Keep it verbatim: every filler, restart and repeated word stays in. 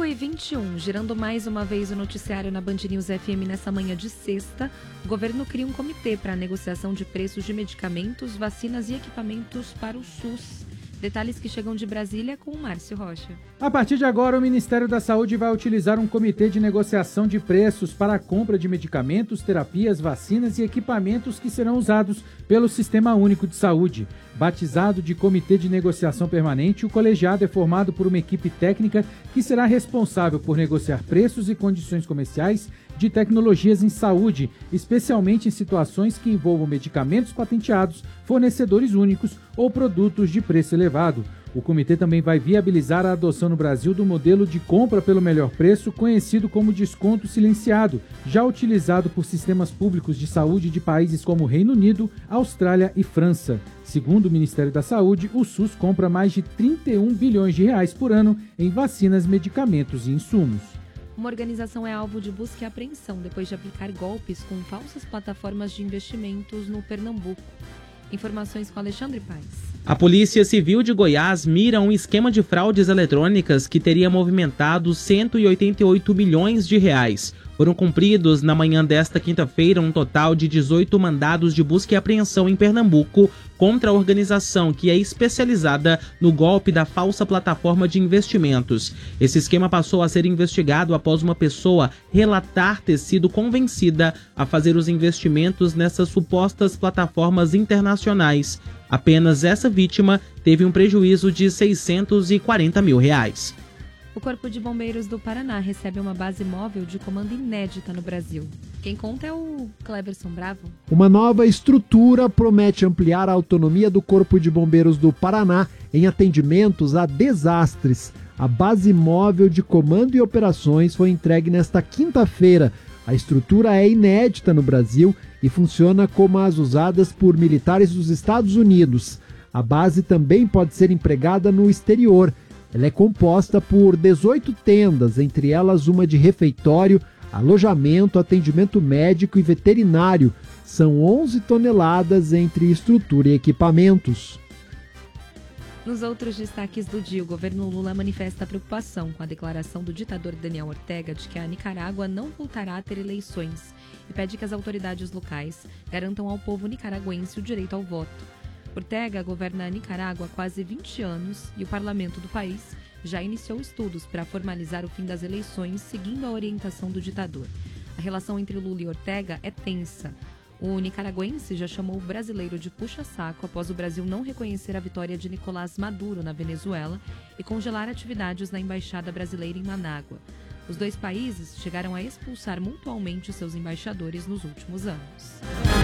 cinco e vinte e um, girando mais uma vez o noticiário na Band News F M nessa manhã de sexta, o governo cria um comitê para a negociação de preços de medicamentos, vacinas e equipamentos para o SUS. Detalhes que chegam de Brasília com o Márcio Rocha. A partir de agora, o Ministério da Saúde vai utilizar um comitê de negociação de preços para a compra de medicamentos, terapias, vacinas e equipamentos que serão usados pelo Sistema Único de Saúde. Batizado de Comitê de Negociação Permanente, o colegiado é formado por uma equipe técnica que será responsável por negociar preços e condições comerciais de tecnologias em saúde, especialmente em situações que envolvam medicamentos patenteados, fornecedores únicos ou produtos de preço elevado. O comitê também vai viabilizar a adoção no Brasil do modelo de compra pelo melhor preço, conhecido como desconto silenciado, já utilizado por sistemas públicos de saúde de países como Reino Unido, Austrália e França. Segundo o Ministério da Saúde, o SUS compra mais de trinta e um bilhões de reais por ano em vacinas, medicamentos e insumos. Uma organização é alvo de busca e apreensão depois de aplicar golpes com falsas plataformas de investimentos no Pernambuco. Informações com Alexandre Paes. A Polícia Civil de Goiás mira um esquema de fraudes eletrônicas que teria movimentado cento e oitenta e oito milhões de reais. Foram cumpridos na manhã desta quinta-feira um total de dezoito mandados de busca e apreensão em Pernambuco contra a organização que é especializada no golpe da falsa plataforma de investimentos. Esse esquema passou a ser investigado após uma pessoa relatar ter sido convencida a fazer os investimentos nessas supostas plataformas internacionais. Apenas essa vítima teve um prejuízo de seiscentos e quarenta mil reais. O Corpo de Bombeiros do Paraná recebe uma base móvel de comando inédita no Brasil. Quem conta é o Cleberson Bravo. Uma nova estrutura promete ampliar a autonomia do Corpo de Bombeiros do Paraná em atendimentos a desastres. A base móvel de comando e operações foi entregue nesta quinta-feira. A estrutura é inédita no Brasil e funciona como as usadas por militares dos Estados Unidos. A base também pode ser empregada no exterior. Ela é composta por dezoito tendas, entre elas uma de refeitório, alojamento, atendimento médico e veterinário. São onze toneladas entre estrutura e equipamentos. Nos outros destaques do dia, o governo Lula manifesta preocupação com a declaração do ditador Daniel Ortega de que a Nicarágua não voltará a ter eleições e pede que as autoridades locais garantam ao povo nicaragüense o direito ao voto. Ortega governa a Nicarágua há quase vinte anos e o parlamento do país já iniciou estudos para formalizar o fim das eleições, seguindo a orientação do ditador. A relação entre Lula e Ortega é tensa. O nicaragüense já chamou o brasileiro de puxa-saco após o Brasil não reconhecer a vitória de Nicolás Maduro na Venezuela e congelar atividades na embaixada brasileira em Manágua. Os dois países chegaram a expulsar mutuamente seus embaixadores nos últimos anos.